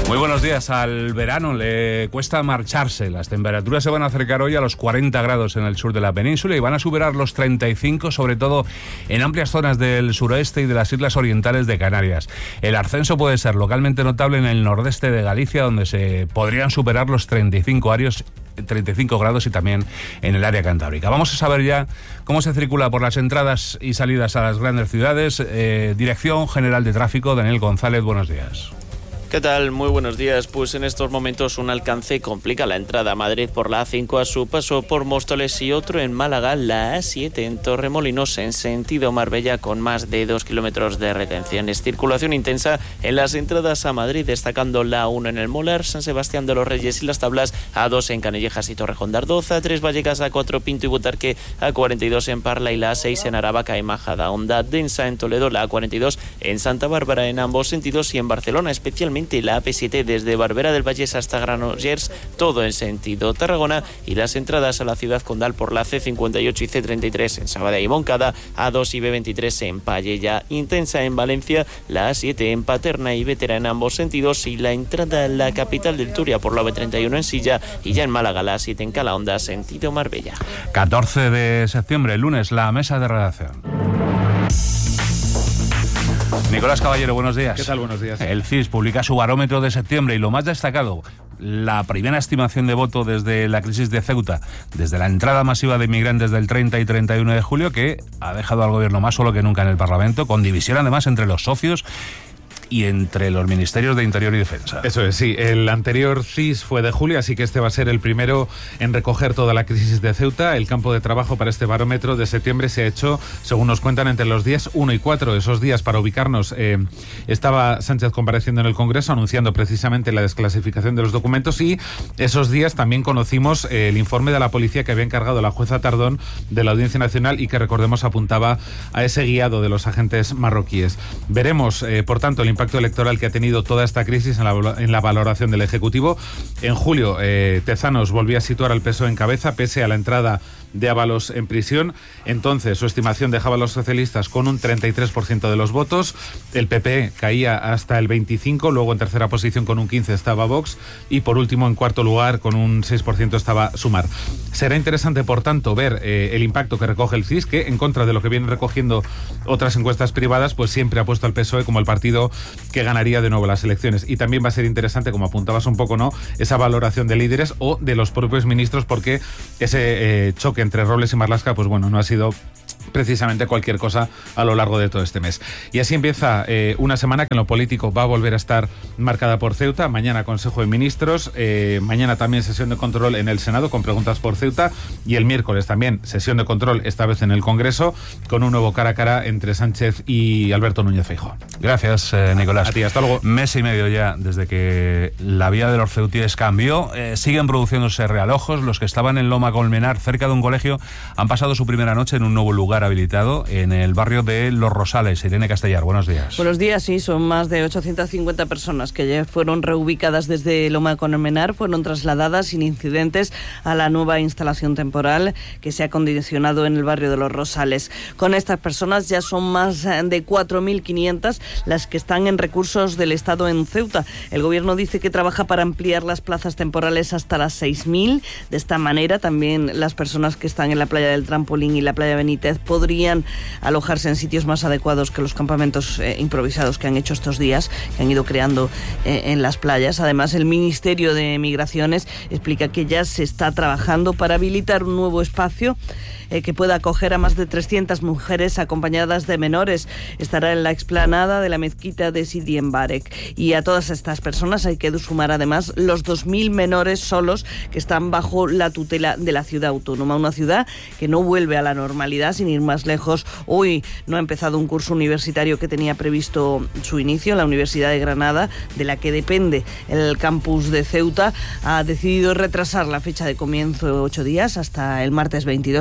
Muy buenos días. Al verano le cuesta marcharse. Las temperaturas se van a acercar hoy a los 40 grados en el sur de la península y van a superar los 35, sobre todo en amplias zonas del suroeste y de las islas orientales de Canarias. El ascenso puede ser localmente notable en el nordeste de Galicia, donde se podrían superar los 35 grados y también en el área cantábrica. Vamos a saber ya cómo se circula por las entradas y salidas a las grandes ciudades. Dirección General de Tráfico, Daniel González, buenos días. ¿Qué tal? Muy buenos días. Pues en estos momentos un alcance complica la entrada a Madrid por la A5 a su paso por Móstoles y otro en Málaga, la A7 en Torremolinos en sentido Marbella con más de 2 kilómetros de retenciones. Circulación intensa en las entradas a Madrid, destacando la A1 en el Molar, San Sebastián de los Reyes y Las Tablas, A2 en Canillejas y Torrejón de Ardoz, A3 Vallecas, A4 Pinto y Butarque, A42 en Parla y la A6 en Aravaca y Majada. Onda densa en Toledo, la A42 en Santa Bárbara en ambos sentidos y en Barcelona, especialmente la AP7 desde Barberá del Vallès hasta Granollers, todo en sentido Tarragona, y las entradas a la ciudad condal por la C58 y C33 en Sabadell y Moncada, A2 y B23 en Palleya. Intensa en Valencia, la A7 en Paterna y Bétera en ambos sentidos, y la entrada a la capital del Turia por la B31 en Silla, y ya en Málaga la A7 en Calahonda sentido Marbella. 14 de septiembre, lunes, la mesa de redacción. Nicolás Caballero, buenos días. ¿Qué tal? Buenos días. El CIS publica su barómetro de septiembre y lo más destacado, la primera estimación de voto desde la crisis de Ceuta, desde la entrada masiva de inmigrantes del 30 y 31 de julio, que ha dejado al gobierno más solo que nunca en el Parlamento, con división además entre los socios y entre los ministerios de Interior y Defensa. Eso es, sí. El anterior CIS fue de julio, así que este va a ser el primero en recoger toda la crisis de Ceuta. El campo de trabajo para este barómetro de septiembre se ha hecho, según nos cuentan, entre los días 1 y 4. Esos días, para ubicarnos, estaba Sánchez compareciendo en el Congreso, anunciando precisamente la desclasificación de los documentos, y esos días también conocimos el informe de la policía que había encargado la jueza Tardón de la Audiencia Nacional y que, recordemos, apuntaba a ese guiado de los agentes marroquíes. Veremos, por tanto, el impacto electoral que ha tenido toda esta crisis en la valoración del Ejecutivo. En julio, Tezanos volvía a situar al PSOE en cabeza, pese a la entrada de Ábalos en prisión. Entonces, su estimación dejaba a los socialistas con un 33% de los votos. El PP caía hasta el 25%, luego en tercera posición con un 15% estaba Vox, y por último, en cuarto lugar, con un 6% estaba Sumar. Será interesante, por tanto, ver el impacto que recoge el CIS, que, en contra de lo que vienen recogiendo otras encuestas privadas, pues siempre ha puesto al PSOE como el partido que ganaría de nuevo las elecciones. Y también va a ser interesante, como apuntabas un poco, ¿no?, esa valoración de líderes o de los propios ministros, porque ese choque entre Robles y Marlaska, pues bueno, no ha sido precisamente cualquier cosa a lo largo de todo este mes. Y así empieza una semana que en lo político va a volver a estar marcada por Ceuta. Mañana Consejo de Ministros, mañana también sesión de control en el Senado con preguntas por Ceuta, y el miércoles también sesión de control, esta vez en el Congreso, con un nuevo cara a cara entre Sánchez y Alberto Núñez Feijóo. Gracias, Nicolás. A ti, hasta luego. Mes y medio ya desde que la vía de los ceutíes cambió. Siguen produciéndose realojos. Los que estaban en Loma Colmenar, cerca de un colegio, han pasado su primera noche en un nuevo lugar habilitado en el barrio de Los Rosales. Irene Castellar, buenos días. Buenos días, sí, son más de 850 personas que ya fueron reubicadas desde Loma Colmenar, fueron trasladadas sin incidentes a la nueva instalación temporal que se ha acondicionado en el barrio de Los Rosales. Con estas personas ya son más de 4.500 las que están en recursos del Estado en Ceuta. El gobierno dice que trabaja para ampliar las plazas temporales hasta las 6.000. De esta manera, también las personas que están en la playa del Trampolín y la playa Benítez podrían alojarse en sitios más adecuados que los campamentos improvisados que han hecho estos días, que han ido creando en las playas. Además, el Ministerio de Migraciones explica que ya se está trabajando para habilitar un nuevo espacio que pueda acoger a más de 300 mujeres acompañadas de menores. Estará en la explanada de la mezquita de Sidi Mbarek. Y a todas estas personas hay que sumar además los 2.000 menores solos que están bajo la tutela de la ciudad autónoma. Una ciudad que no vuelve a la normalidad, sin ir más lejos. Hoy no ha empezado un curso universitario que tenía previsto su inicio. La Universidad de Granada, de la que depende el campus de Ceuta, ha decidido retrasar la fecha de comienzo 8 días hasta el martes 22. No comienza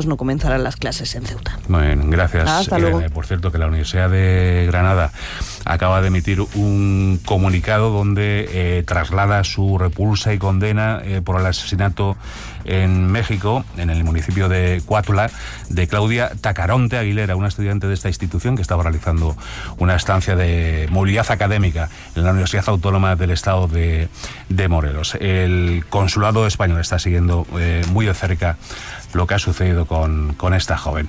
comenzarán las clases en Ceuta. Bueno, gracias. Hasta luego. Por cierto, que la Universidad de Granada acaba de emitir un comunicado donde traslada su repulsa y condena por el asesinato en México, en el municipio de Cuautla, de Claudia Tacaronte Aguilera, una estudiante de esta institución que estaba realizando una estancia de movilidad académica en la Universidad Autónoma del Estado de Morelos. El consulado español está siguiendo muy de cerca lo que ha sucedido con esta joven.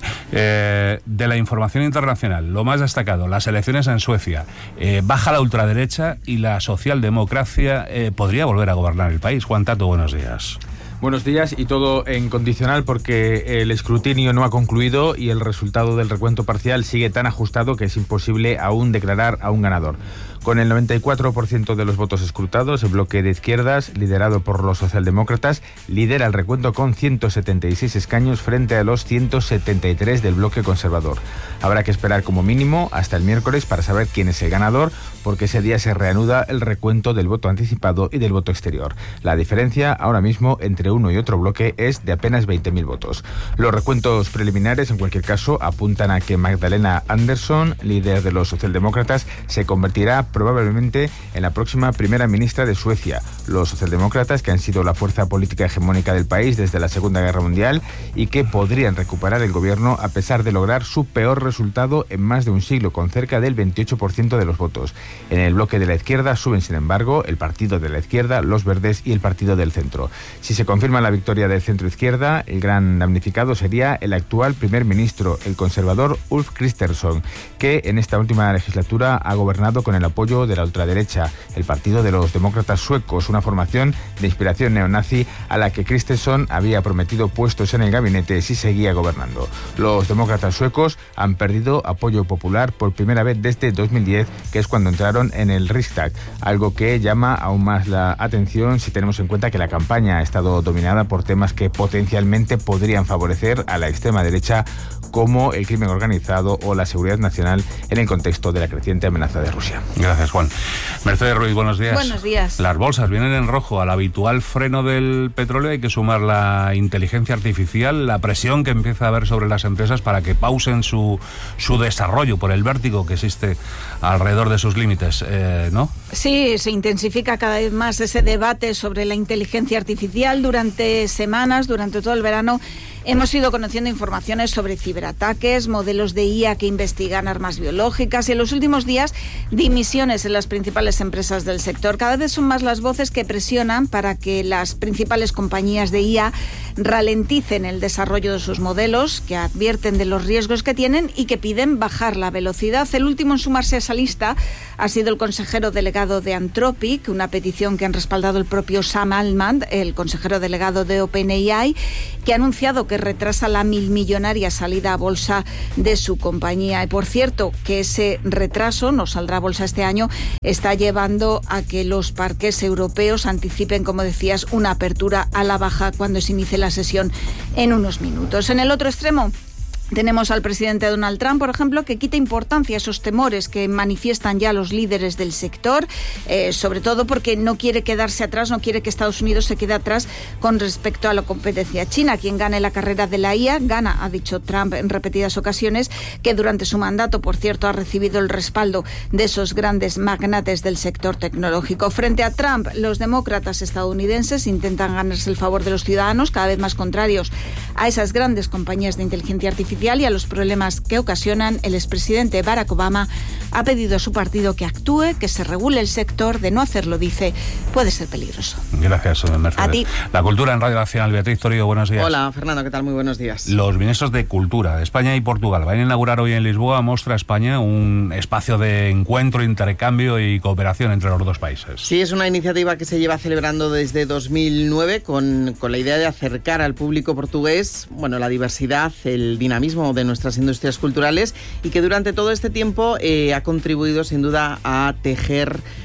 De la información internacional, lo más destacado, las elecciones en Suecia. Baja la ultraderecha y la socialdemocracia podría volver a gobernar el país. Juan Tato, buenos días. Buenos días, y todo en condicional porque el escrutinio no ha concluido y el resultado del recuento parcial sigue tan ajustado que es imposible aún declarar a un ganador. Con el 94% de los votos escrutados, el bloque de izquierdas, liderado por los socialdemócratas, lidera el recuento con 176 escaños frente a los 173 del bloque conservador. Habrá que esperar como mínimo hasta el miércoles para saber quién es el ganador, porque ese día se reanuda el recuento del voto anticipado y del voto exterior. La diferencia ahora mismo entre uno y otro bloque es de apenas 20.000 votos. Los recuentos preliminares, en cualquier caso, apuntan a que Magdalena Andersson, líder de los socialdemócratas, se convertirá probablemente en la próxima primera ministra de Suecia. Los socialdemócratas, que han sido la fuerza política hegemónica del país desde la Segunda Guerra Mundial y que podrían recuperar el gobierno a pesar de lograr su peor resultado en más de un siglo, con cerca del 28% de los votos. En el bloque de la izquierda suben, sin embargo, el Partido de la Izquierda, los Verdes y el Partido del Centro. Si se confirma la victoria del centro-izquierda, el gran damnificado sería el actual primer ministro, el conservador Ulf Kristersson, que en esta última legislatura ha gobernado con el apoyo de la ultraderecha, el Partido de los Demócratas Suecos, una formación de inspiración neonazi a la que Kristersson había prometido puestos en el gabinete si seguía gobernando. Los demócratas suecos han perdido apoyo popular por primera vez desde 2010, que es cuando entraron en el Riksdag, algo que llama aún más la atención si tenemos en cuenta que la campaña ha estado dominada por temas que potencialmente podrían favorecer a la extrema derecha, como el crimen organizado o la seguridad nacional, en el contexto de la creciente amenaza de Rusia. Gracias, Juan. Mercedes Ruiz, buenos días. Buenos días. Las bolsas vienen en rojo. Al habitual freno del petróleo hay que sumar la inteligencia artificial, la presión que empieza a haber sobre las empresas para que pausen su desarrollo por el vértigo que existe alrededor de sus límites, ¿no? Sí, se intensifica cada vez más ese debate sobre la inteligencia artificial. Durante semanas, durante todo el verano, hemos ido conociendo informaciones sobre ciberataques, modelos de IA que investigan armas biológicas y en los últimos días dimisiones en las principales empresas del sector. Cada vez son más las voces que presionan para que las principales compañías de IA ralenticen el desarrollo de sus modelos, que advierten de los riesgos que tienen y que piden bajar la velocidad. El último en sumarse a esa lista ha sido el consejero delegado de Anthropic, una petición que han respaldado el propio Sam Altman, el consejero delegado de OpenAI, que ha anunciado que retrasa la millonaria salida a bolsa de su compañía. Y por cierto, que ese retraso, no saldrá a bolsa este año, está llevando a que los parques europeos anticipen, como decías, una apertura a la baja cuando se inicie la sesión en unos minutos. En el otro extremo tenemos al presidente Donald Trump, por ejemplo, que quita importancia a esos temores que manifiestan ya los líderes del sector, sobre todo porque no quiere quedarse atrás, no quiere que Estados Unidos se quede atrás con respecto a la competencia china. Quien gane la carrera de la IA, gana, ha dicho Trump en repetidas ocasiones, que durante su mandato, por cierto, ha recibido el respaldo de esos grandes magnates del sector tecnológico. Frente a Trump, los demócratas estadounidenses intentan ganarse el favor de los ciudadanos, cada vez más contrarios a esas grandes compañías de inteligencia artificial y a los problemas que ocasionan. El expresidente Barack Obama ha pedido a su partido que actúe, que se regule el sector. De no hacerlo, dice, puede ser peligroso. Gracias, Mercedes. A ti. La cultura en Radio Nacional. Beatriz Torío, buenos días. Hola, Fernando, ¿qué tal? Muy buenos días. Los ministros de Cultura de España y Portugal van a inaugurar hoy en Lisboa Mostra España, un espacio de encuentro, intercambio y cooperación entre los dos países. Sí, es una iniciativa que se lleva celebrando desde 2009 con la idea de acercar al público portugués, la diversidad, el dinamismo de nuestras industrias culturales, y que durante todo este tiempo ha contribuido sin duda a tejer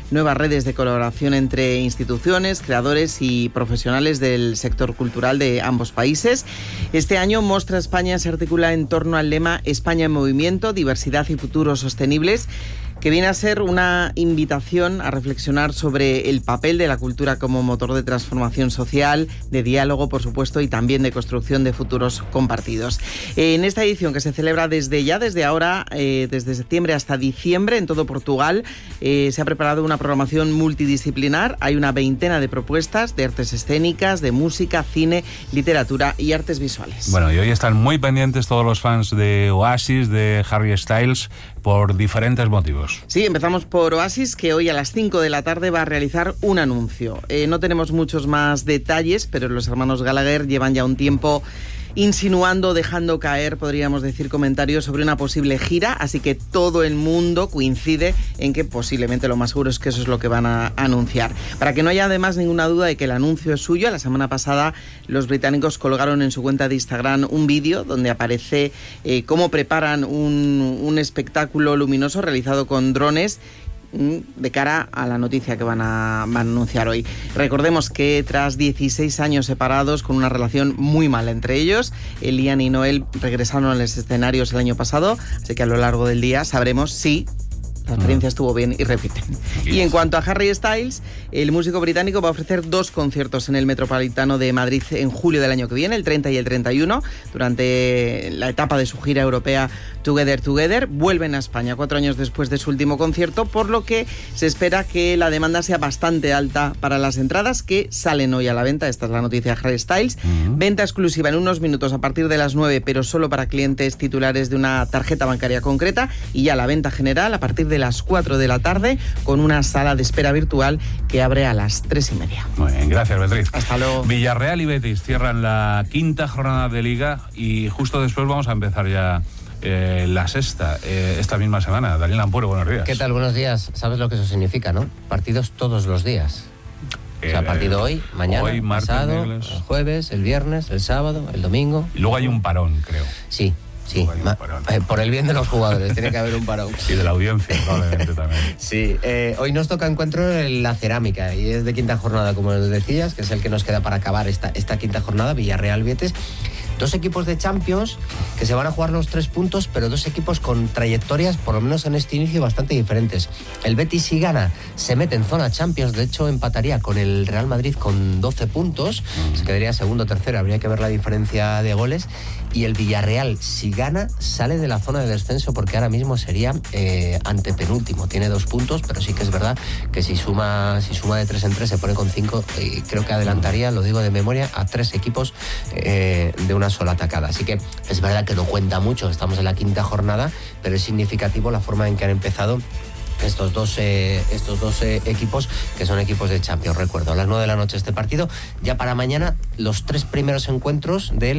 nuevas redes de colaboración entre instituciones, creadores y profesionales del sector cultural de ambos países. Este año Mostra España se articula en torno al lema España en movimiento, diversidad y futuros sostenibles, que viene a ser una invitación a reflexionar sobre el papel de la cultura como motor de transformación social, de diálogo, por supuesto, y también de construcción de futuros compartidos. En esta edición, que se celebra desde ahora, desde septiembre hasta diciembre, en todo Portugal, se ha preparado una programación multidisciplinar. Hay una veintena de propuestas de artes escénicas, de música, cine, literatura y artes visuales. Bueno, y hoy están muy pendientes todos los fans de Oasis, de Harry Styles, por diferentes motivos. Sí, empezamos por Oasis, que hoy a las 5 de la tarde va a realizar un anuncio. No tenemos muchos más detalles, pero los hermanos Gallagher llevan ya un tiempo insinuando, dejando caer, podríamos decir, comentarios sobre una posible gira, así que todo el mundo coincide en que posiblemente lo más seguro es que eso es lo que van a anunciar. Para que no haya además ninguna duda de que el anuncio es suyo, la semana pasada los británicos colgaron en su cuenta de Instagram un vídeo donde aparece cómo preparan un espectáculo luminoso realizado con drones de cara a la noticia que van a anunciar hoy. Recordemos que tras 16 años separados, con una relación muy mala entre ellos, Liam y Noel regresaron a los escenarios el año pasado, así que a lo largo del día sabremos si la experiencia estuvo bien y repiten. Y en cuanto a Harry Styles, el músico británico va a ofrecer 2 conciertos en el Metropolitano de Madrid en julio del año que viene, el 30 y el 31, durante la etapa de su gira europea Together Together. Vuelven a España 4 años después de su último concierto, por lo que se espera que la demanda sea bastante alta para las entradas, que salen hoy a la venta. Esta es la noticia de Harry Styles. Venta exclusiva en unos minutos a partir de las 9, pero solo para clientes titulares de una tarjeta bancaria concreta, y ya la venta general a partir de las 4 de la tarde, con una sala de espera virtual que abre a las 3:30. Muy bien, gracias, Beatriz. Hasta luego. Villarreal y Betis cierran la 5ª jornada de Liga y justo después vamos a empezar ya la 6ª, esta misma semana. Daniel Ampuero, buenos días. ¿Qué tal? Buenos días. ¿Sabes lo que eso significa, no? Partidos todos los días. O sea, partido hoy, mañana, hoy, martes, pasado, miércoles, el jueves, el viernes, el sábado, el domingo. Y luego hay un parón, creo. Sí. Por el bien de los jugadores, tiene que haber un parón. Y de la audiencia, probablemente también. Sí, hoy nos toca encuentro en la Cerámica y es de 5ª jornada, como decías, que es el que nos queda para acabar esta 5ª jornada, Villarreal-Betis. 2 equipos de Champions que se van a jugar los 3 puntos, pero 2 equipos con trayectorias, por lo menos en este inicio, bastante diferentes. El Betis, si gana, se mete en zona Champions, de hecho empataría con el Real Madrid con 12 puntos, se quedaría segundo, tercero, habría que ver la diferencia de goles. Y el Villarreal, si gana, sale de la zona de descenso, porque ahora mismo sería antepenúltimo. Tiene 2 puntos, pero sí que es verdad que si suma de 3 en 3 se pone con 5, y creo que adelantaría, lo digo de memoria, a 3 equipos de una sola atacada. Así que es verdad que no cuenta mucho, estamos en la 5ª jornada, pero es significativo la forma en que han empezado estos dos equipos, que son equipos de Champions. Recuerdo, a las 9 de la noche este partido. Ya para mañana, los 3 primeros encuentros de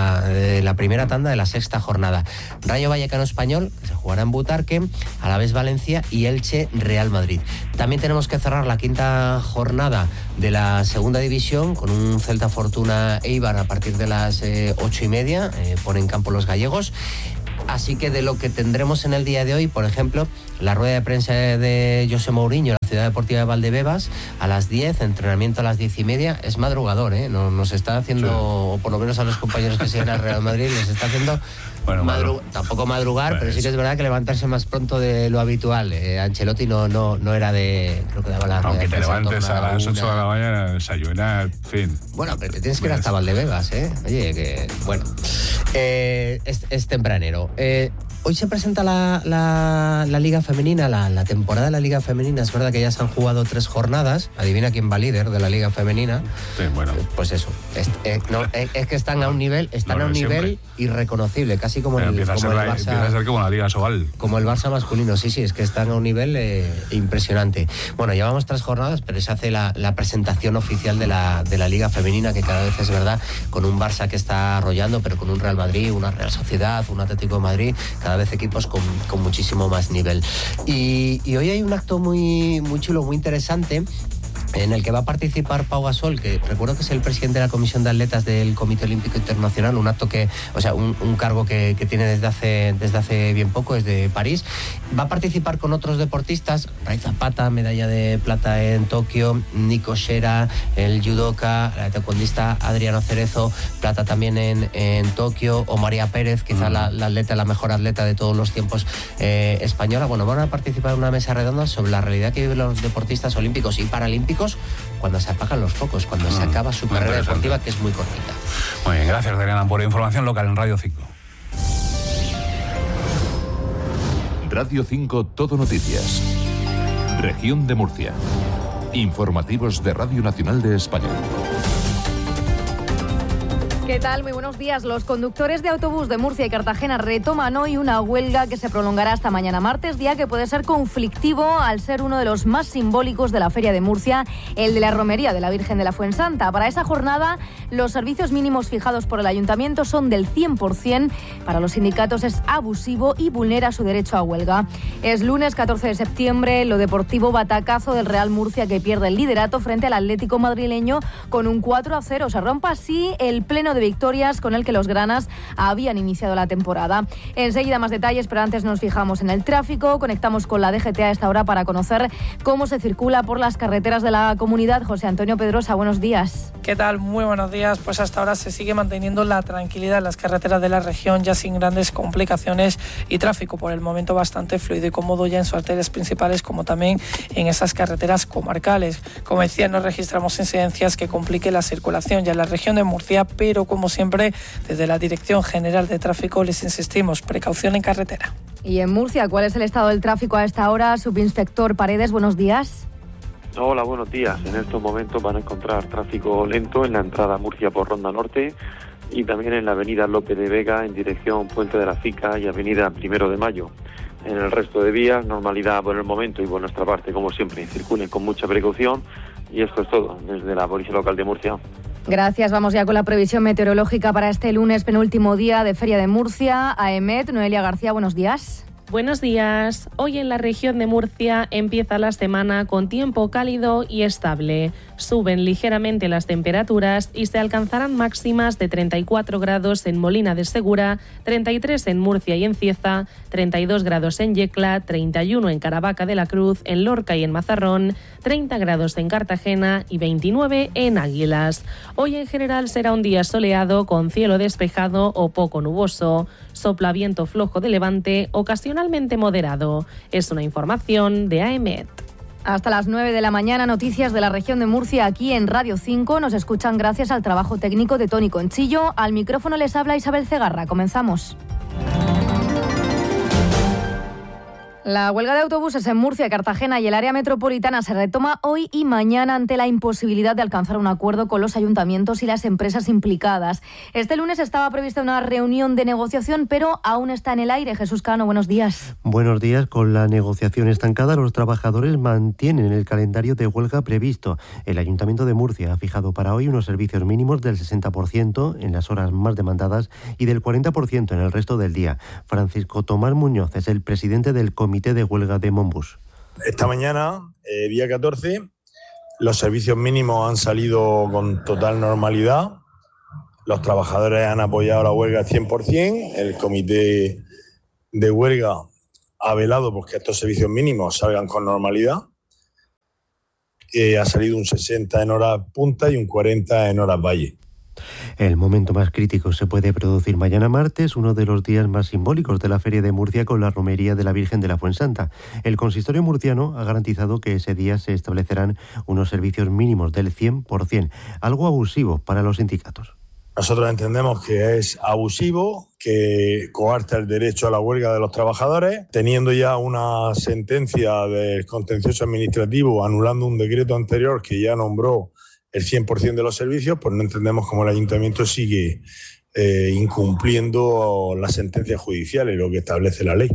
la primera tanda de la 6ª jornada. Rayo Vallecano Español, que se jugará en Butarque, Alavés Valencia y Elche Real Madrid. También tenemos que cerrar la 5ª jornada de la segunda división con un Celta Fortuna Eibar a partir de las 8:30. Pone en campo los gallegos. Así que de lo que tendremos en el día de hoy, por ejemplo, la rueda de prensa de José Mourinho, la Ciudad Deportiva de Valdebebas, a las 10, entrenamiento a las 10:30, es madrugador, ¿eh? Nos está haciendo, sí, o por lo menos a los compañeros que siguen al Real Madrid, les está haciendo tampoco madrugar, pero sí que es verdad que levantarse más pronto de lo habitual. Ancelotti no era de... Creo que daba la aunque te levantes a las 8 de la mañana, desayunar, en fin. Bueno, pero te tienes que ir hasta Valdebebas, ¿eh? Oye, que... Bueno, es tempranero. Hoy se presenta la Liga Femenina, la temporada de la Liga Femenina. Es verdad que ya se han jugado 3 jornadas. Adivina quién va líder de la Liga Femenina. Sí, bueno. Pues eso. Es que están a un nivel irreconocible, casi como el Barça. Empieza a ser como la Liga Sobal. Como el Barça masculino, sí, es que están a un nivel impresionante. Bueno, llevamos 3 jornadas, pero se hace la presentación oficial de la Liga Femenina, que cada vez es verdad, con un Barça que está arrollando, pero con un Real Madrid, una Real Sociedad, un Atlético de Madrid, cada vez equipos con muchísimo más nivel. Y hoy hay un acto muy, muy chulo, muy interesante, en el que va a participar Pau Gasol, que recuerdo que es el presidente de la Comisión de Atletas del Comité Olímpico Internacional, un acto que, o sea, un cargo que tiene desde hace bien poco, es de París. Va a participar con otros deportistas, Ray Zapata, medalla de plata en Tokio, Nico Shera, el judoka, la taekwondista Adriano Cerezo, plata también en Tokio, o María Pérez, quizá la mejor atleta de todos los tiempos española. Bueno, van a participar en una mesa redonda sobre la realidad que viven los deportistas olímpicos y paralímpicos cuando se apagan los focos, cuando se acaba su carrera deportiva, que es muy cortita. Muy bien, gracias, Adriana, por información local en Radio 5. Radio 5 Todo Noticias. Región de Murcia. Informativos de Radio Nacional de España. ¿Qué tal? Muy buenos días. Los conductores de autobús de Murcia y Cartagena retoman hoy una huelga que se prolongará hasta mañana martes, día que puede ser conflictivo al ser uno de los más simbólicos de la Feria de Murcia, el de la Romería de la Virgen de la Fuensanta. Para esa jornada, los servicios mínimos fijados por el Ayuntamiento son del 100%. Para los sindicatos es abusivo y vulnera su derecho a huelga. Es lunes 14 de septiembre, lo deportivo batacazo del Real Murcia, que pierde el liderato frente al Atlético madrileño con un 4-0. Se rompe así el pleno de victorias con el que los granas habían iniciado la temporada. Enseguida más detalles, pero antes nos fijamos en el tráfico. Conectamos con la DGT a esta hora para conocer cómo se circula por las carreteras de la comunidad. José Antonio Pedrosa, buenos días. ¿Qué tal? Muy buenos días. Pues hasta ahora se sigue manteniendo la tranquilidad en las carreteras de la región, ya sin grandes complicaciones y tráfico por el momento bastante fluido y cómodo ya en sus arterias principales, como también en esas carreteras comarcales. Como decía, no registramos incidencias que compliquen la circulación ya en la región de Murcia, pero como siempre, desde la Dirección General de Tráfico les insistimos, precaución en carretera. Y en Murcia, ¿cuál es el estado del tráfico a esta hora? Subinspector Paredes, buenos días. Hola, buenos días. En estos momentos van a encontrar tráfico lento en la entrada a Murcia por Ronda Norte y también en la avenida López de Vega en dirección Puente de la Fica y avenida 1 de Mayo. En el resto de vías, normalidad por el momento y por nuestra parte, como siempre, circulen con mucha precaución y esto es todo desde la Policía Local de Murcia. Gracias. Vamos ya con la previsión meteorológica para este lunes, penúltimo día de Feria de Murcia. AEMET, Noelia García, buenos días. Buenos días. Hoy en la región de Murcia empieza la semana con tiempo cálido y estable. Suben ligeramente las temperaturas y se alcanzarán máximas de 34 grados en Molina de Segura, 33 en Murcia y en Cieza, 32 grados en Yecla, 31 en Caravaca de la Cruz, en Lorca y en Mazarrón, 30 grados en Cartagena y 29 en Águilas. Hoy en general será un día soleado con cielo despejado o poco nuboso. Sopla viento flojo de levante, ocasionalmente moderado. Es una información de AEMET. Hasta las 9 de la mañana, noticias de la región de Murcia aquí en Radio 5. Nos escuchan gracias al trabajo técnico de Tony Conchillo. Al micrófono les habla Isabel Cegarra. Comenzamos. La huelga de autobuses en Murcia, Cartagena y el área metropolitana se retoma hoy y mañana ante la imposibilidad de alcanzar un acuerdo con los ayuntamientos y las empresas implicadas. Este lunes estaba prevista una reunión de negociación, pero aún está en el aire. Jesús Cano, buenos días. Buenos días. Con la negociación estancada, los trabajadores mantienen el calendario de huelga previsto. El Ayuntamiento de Murcia ha fijado para hoy unos servicios mínimos del 60% en las horas más demandadas y del 40% en el resto del día. Francisco Tomás Muñoz es el presidente del Comité de Huelga de Monbus. Esta mañana, día 14, los servicios mínimos han salido con total normalidad. Los trabajadores han apoyado la huelga al 100%. El comité de huelga ha velado porque estos servicios mínimos salgan con normalidad. Ha salido un 60 en horas punta y un 40 en horas valle. El momento más crítico se puede producir mañana martes, uno de los días más simbólicos de la Feria de Murcia con la Romería de la Virgen de la Fuensanta. El consistorio murciano ha garantizado que ese día se establecerán unos servicios mínimos del 100%, algo abusivo para los sindicatos. Nosotros entendemos que es abusivo, que coarta el derecho a la huelga de los trabajadores, teniendo ya una sentencia del contencioso administrativo anulando un decreto anterior que ya nombró el 100% de los servicios, pues no entendemos cómo el ayuntamiento sigue incumpliendo las sentencias judiciales, lo que establece la ley.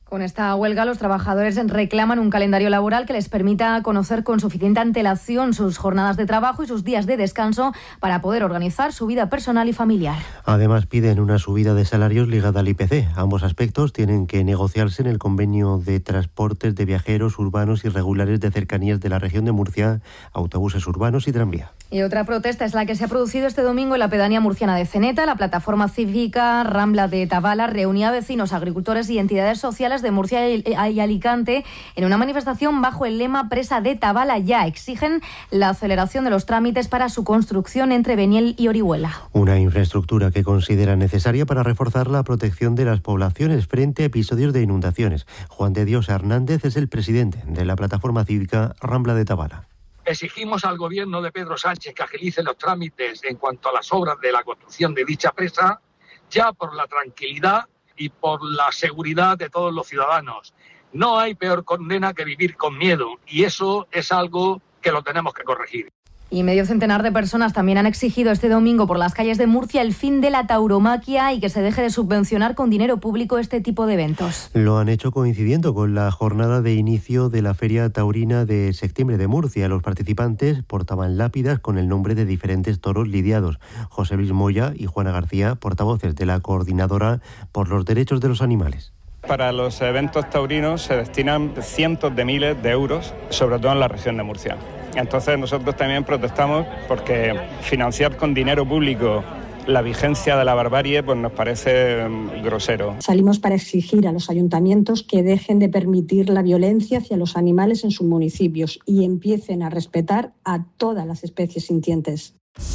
Con esta huelga, los trabajadores reclaman un calendario laboral que les permita conocer con suficiente antelación sus jornadas de trabajo y sus días de descanso para poder organizar su vida personal y familiar. Además, piden una subida de salarios ligada al IPC. Ambos aspectos tienen que negociarse en el convenio de transportes de viajeros urbanos y regulares de cercanías de la región de Murcia, autobuses urbanos y tranvía. Y otra protesta es la que se ha producido este domingo en la pedanía murciana de Ceneta. La plataforma cívica Rambla de Tabala reunía a vecinos, agricultores y entidades sociales de Murcia y Alicante en una manifestación bajo el lema Presa de Tabala ya. Exigen la aceleración de los trámites para su construcción entre Beniel y Orihuela. Una infraestructura que considera necesaria para reforzar la protección de las poblaciones frente a episodios de inundaciones. Juan de Dios Hernández es el presidente de la plataforma cívica Rambla de Tabala. Exigimos al gobierno de Pedro Sánchez que agilice los trámites en cuanto a las obras de la construcción de dicha presa, ya por la tranquilidad y por la seguridad de todos los ciudadanos. No hay peor condena que vivir con miedo, y eso es algo que lo tenemos que corregir. Y medio centenar de personas también han exigido este domingo por las calles de Murcia el fin de la tauromaquia y que se deje de subvencionar con dinero público este tipo de eventos. Lo han hecho coincidiendo con la jornada de inicio de la Feria Taurina de septiembre de Murcia. Los participantes portaban lápidas con el nombre de diferentes toros lidiados. José Luis Moya y Juana García, portavoces de la Coordinadora por los Derechos de los Animales. Para los eventos taurinos se destinan cientos de miles de euros, sobre todo en la región de Murcia. Entonces nosotros también protestamos porque financiar con dinero público la vigencia de la barbarie pues nos parece grosero. Salimos para exigir a los ayuntamientos que dejen de permitir la violencia hacia los animales en sus municipios y empiecen a respetar a todas las especies sintientes.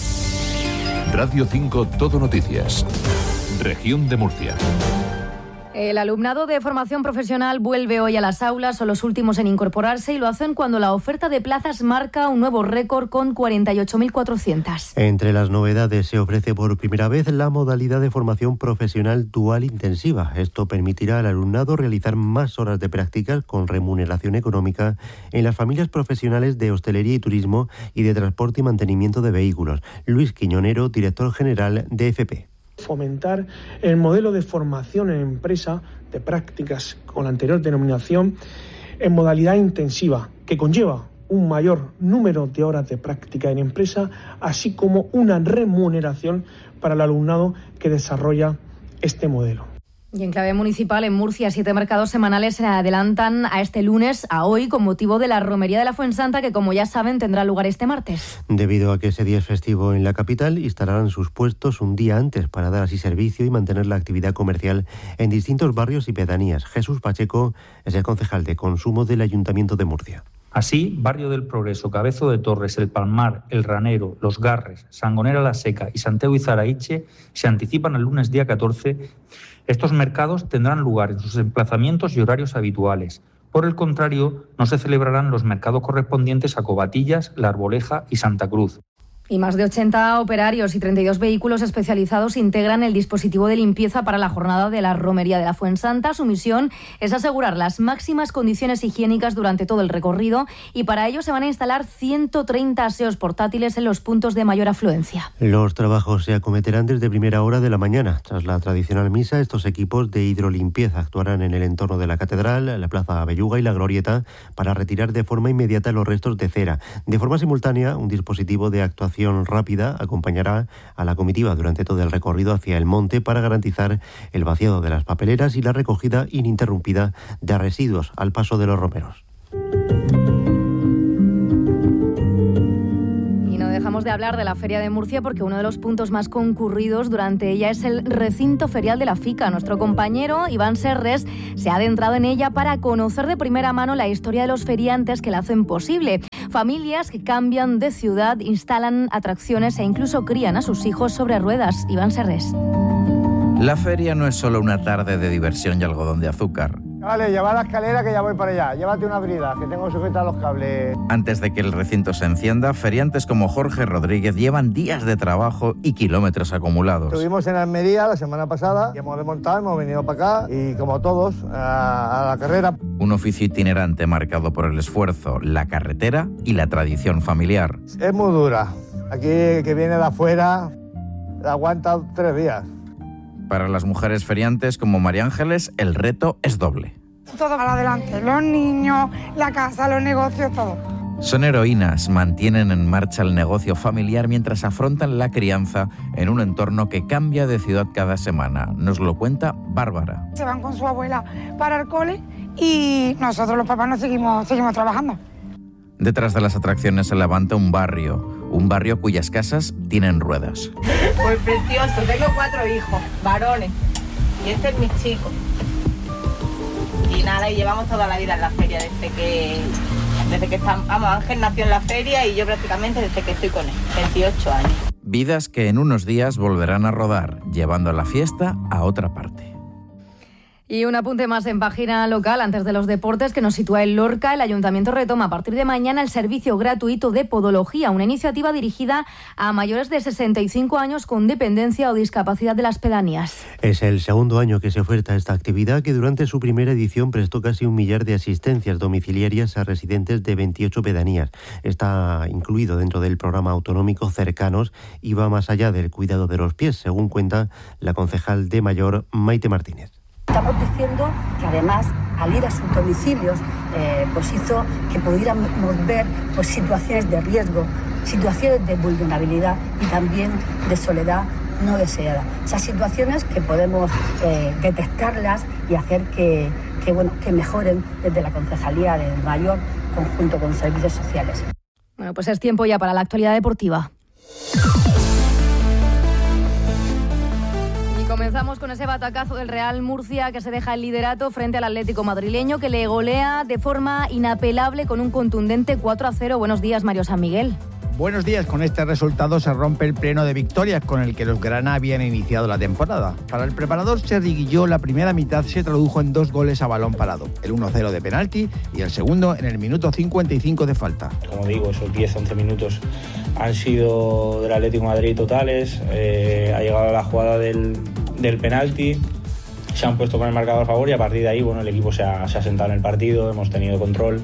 Radio 5 Todo Noticias. Región de Murcia. El alumnado de formación profesional vuelve hoy a las aulas, son los últimos en incorporarse y lo hacen cuando la oferta de plazas marca un nuevo récord con 48.400. Entre las novedades se ofrece por primera vez la modalidad de formación profesional dual intensiva. Esto permitirá al alumnado realizar más horas de prácticas con remuneración económica en las familias profesionales de hostelería y turismo y de transporte y mantenimiento de vehículos. Luis Quiñonero, director general de FP. Fomentar el modelo de formación en empresa de prácticas con la anterior denominación en modalidad intensiva, que conlleva un mayor número de horas de práctica en empresa, así como una remuneración para el alumnado que desarrolla este modelo. Y en clave municipal, en Murcia, 7 mercados semanales se adelantan a este lunes, a hoy, con motivo de la romería de la Fuensanta, que, como ya saben, tendrá lugar este martes. Debido a que ese día es festivo en la capital, instalarán sus puestos un día antes para dar así servicio y mantener la actividad comercial en distintos barrios y pedanías. Jesús Pacheco es el concejal de Consumo del Ayuntamiento de Murcia. Así, Barrio del Progreso, Cabezo de Torres, El Palmar, El Ranero, Los Garres, Sangonera la Seca y Santiago y Zaraiche se anticipan al lunes día 14. Estos mercados tendrán lugar en sus emplazamientos y horarios habituales. Por el contrario, no se celebrarán los mercados correspondientes a Covatillas, La Arboleja y Santa Cruz. Y más de 80 operarios y 32 vehículos especializados integran el dispositivo de limpieza para la jornada de la romería de la Fuensanta. Su misión es asegurar las máximas condiciones higiénicas durante todo el recorrido y para ello se van a instalar 130 aseos portátiles en los puntos de mayor afluencia. Los trabajos se acometerán desde primera hora de la mañana. Tras la tradicional misa, estos equipos de hidrolimpieza actuarán en el entorno de la Catedral, la Plaza Belluga y la Glorieta para retirar de forma inmediata los restos de cera. De forma simultánea, un dispositivo de actuación rápida acompañará a la comitiva durante todo el recorrido hacia el monte para garantizar el vaciado de las papeleras y la recogida ininterrumpida de residuos al paso de los romeros. Dejamos de hablar de la Feria de Murcia porque uno de los puntos más concurridos durante ella es el recinto ferial de la FICA. Nuestro compañero Iván Serres se ha adentrado en ella para conocer de primera mano la historia de los feriantes que la hacen posible. Familias que cambian de ciudad, instalan atracciones e incluso crían a sus hijos sobre ruedas. Iván Serres. La feria no es solo una tarde de diversión y algodón de azúcar. Vale, lleva la escalera que ya voy para allá. Llévate una brida, que tengo sujetados los cables. Antes de que el recinto se encienda, feriantes como Jorge Rodríguez llevan días de trabajo y kilómetros acumulados. Estuvimos en Almería la semana pasada y hemos desmontado, hemos venido para acá y como todos, a la carrera. Un oficio itinerante marcado por el esfuerzo, la carretera y la tradición familiar. Es muy dura. Aquí que viene de afuera, la aguanta 3 días. Para las mujeres feriantes como María Ángeles, el reto es doble. Todo para adelante, los niños, la casa, los negocios, todo. Son heroínas, mantienen en marcha el negocio familiar mientras afrontan la crianza en un entorno que cambia de ciudad cada semana. Nos lo cuenta Bárbara. Se van con su abuela para el cole y nosotros los papás nos seguimos trabajando. Detrás de las atracciones se levanta un barrio cuyas casas tienen ruedas. Pues precioso, tengo 4 hijos, varones, y este es mi chico. Y nada, y llevamos toda la vida en la feria desde que estamos, Ángel nació en la feria y yo prácticamente desde que estoy con él, 28 años. Vidas que en unos días volverán a rodar, llevando la fiesta a otra parte. Y un apunte más en página local antes de los deportes que nos sitúa en Lorca. El Ayuntamiento retoma a partir de mañana el servicio gratuito de podología, una iniciativa dirigida a mayores de 65 años con dependencia o discapacidad de las pedanías. Es el segundo año que se oferta esta actividad, que durante su primera edición prestó casi 1 millar de asistencias domiciliarias a residentes de 28 pedanías. Está incluido dentro del programa autonómico Cercanos y va más allá del cuidado de los pies, según cuenta la concejal de Mayor, Maite Martínez. Estamos diciendo que además al ir a sus domicilios pues hizo que pudiéramos ver pues situaciones de riesgo, situaciones de vulnerabilidad y también de soledad no deseada. Esas situaciones que podemos detectarlas y hacer que mejoren desde la Concejalía del Mayor conjunto con servicios sociales. Bueno, pues es tiempo ya para la actualidad deportiva. Comenzamos con ese batacazo del Real Murcia que se deja el liderato frente al Atlético madrileño, que le golea de forma inapelable con un contundente 4-0. Buenos días, Mario San Miguel. Buenos días. Con este resultado se rompe el pleno de victorias con el que los Grana habían iniciado la temporada. Para el preparador Sergi Guilló, la primera mitad se tradujo en 2 goles a balón parado. El 1-0 de penalti y el segundo en el minuto 55 de falta. Como digo, esos 10-11 minutos han sido del Atlético de Madrid totales. Ha llegado la jugada del penalti, se han puesto con el marcador a favor y a partir de ahí el equipo se ha sentado en el partido, hemos tenido control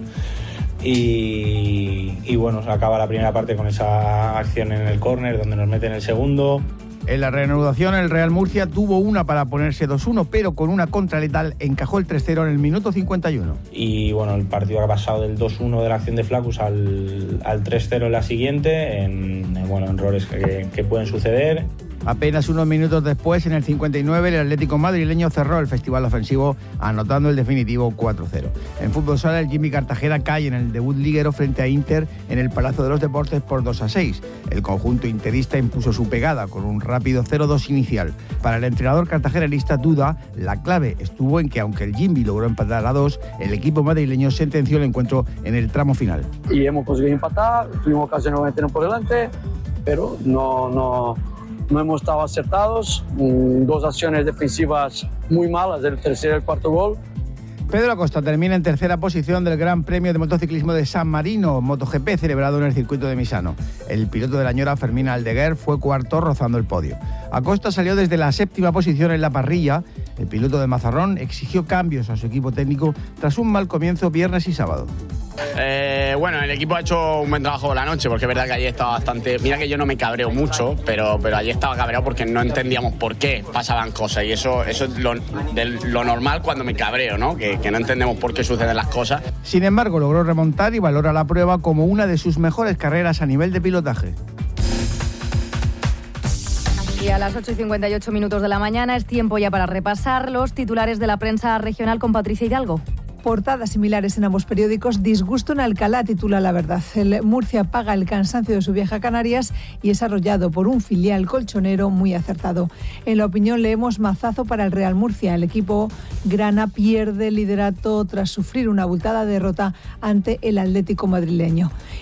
y se acaba la primera parte con esa acción en el córner donde nos meten el segundo. En la reanudación el Real Murcia tuvo una para ponerse 2-1, pero con una contra letal encajó el 3-0 en el minuto 51. Y el partido ha pasado del 2-1 de la acción de Flaccus al 3-0 en la siguiente, en errores que pueden suceder. Apenas unos minutos después, en el 59, el Atlético madrileño cerró el festival ofensivo anotando el definitivo 4-0. En fútbol sala, el Jimmy Cartagena cae en el debut liguero frente a Inter en el Palacio de los Deportes por 2-6. El conjunto interista impuso su pegada con un rápido 0-2 inicial. Para el entrenador cartagenarista Duda, la clave estuvo en que aunque el Jimmy logró empatar a 2, el equipo madrileño sentenció el encuentro en el tramo final. Y hemos conseguido empatar, tuvimos casi 90 por delante, pero no hemos estado acertados, 2 acciones defensivas muy malas, el tercer y el cuarto gol. Pedro Acosta termina en tercera posición del Gran Premio de Motociclismo de San Marino, MotoGP, celebrado en el circuito de Misano. El piloto de la Ñora, Fermín Aldeguer, fue cuarto rozando el podio. Acosta salió desde la 7ª posición en la parrilla. El piloto de Mazarrón exigió cambios a su equipo técnico tras un mal comienzo viernes y sábado. El equipo ha hecho un buen trabajo por la noche, porque es verdad que ayer estaba bastante... Mira que yo no me cabreo mucho, pero ayer estaba cabreado porque no entendíamos por qué pasaban cosas, y eso es lo normal cuando me cabreo, ¿no? Que no entendemos por qué suceden las cosas. Sin embargo, logró remontar y valora la prueba como una de sus mejores carreras a nivel de pilotaje. Y a las 8:58 de la mañana es tiempo ya para repasar los titulares de la prensa regional con Patricia Hidalgo. Portadas similares en ambos periódicos. Disgusto en Alcalá, titula La Verdad. El Murcia paga el cansancio de su viaje a Canarias y es arrollado por un filial colchonero muy acertado. En La Opinión leemos mazazo para el Real Murcia. El equipo grana pierde el liderato tras sufrir una abultada derrota ante el Atlético madrileño.